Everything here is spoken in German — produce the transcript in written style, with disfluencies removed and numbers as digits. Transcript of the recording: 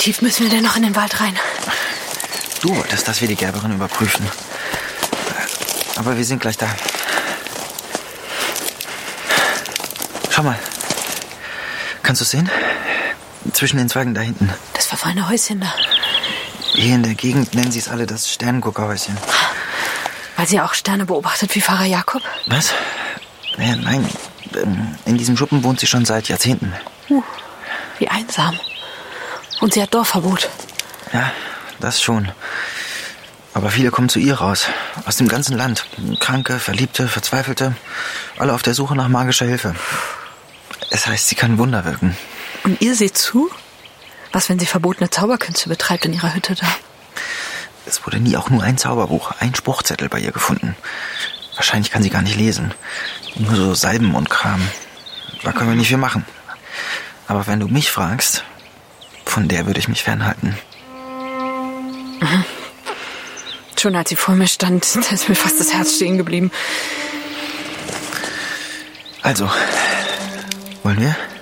tief müssen wir denn noch in den Wald rein? Du wolltest, dass wir die Gerberin überprüfen. Aber wir sind gleich da. Schau mal. Kannst du es sehen? Zwischen den Zweigen da hinten. Das verfallene Häuschen da. Hier in der Gegend nennen sie es alle das Sternenguckerhäuschen. Weil sie auch Sterne beobachtet wie Pfarrer Jakob? Was? Ja, nein. In diesem Schuppen wohnt sie schon seit Jahrzehnten. Wie einsam. Und sie hat Dorfverbot. Ja, das schon. Aber viele kommen zu ihr raus. Aus dem ganzen Land. Kranke, Verliebte, Verzweifelte. Alle auf der Suche nach magischer Hilfe. Es heißt, sie kann Wunder wirken. Und ihr seht zu? Was, wenn sie verbotene Zauberkünste betreibt in ihrer Hütte da? Es wurde nie auch nur ein Zauberbuch, ein Spruchzettel bei ihr gefunden. Wahrscheinlich kann sie gar nicht lesen. Nur so Salben und Kram. Da können wir nicht viel machen. Aber wenn du mich fragst, von der würde ich mich fernhalten. Mhm. Schon als sie vor mir stand, da ist mir fast das Herz stehen geblieben. Also, wollen wir?